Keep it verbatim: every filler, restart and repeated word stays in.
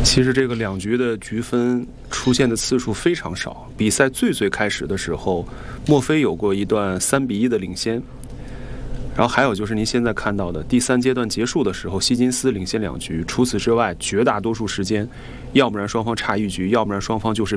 其实这个两局的局分出现的次数非常少，比赛最最开始的时候，莫非有过一段三比一的领先。然后还有就是您现在看到的第三阶段结束的时候，希金斯领先两局。除此之外，绝大多数时间，要不然双方差一局，要不然双方就是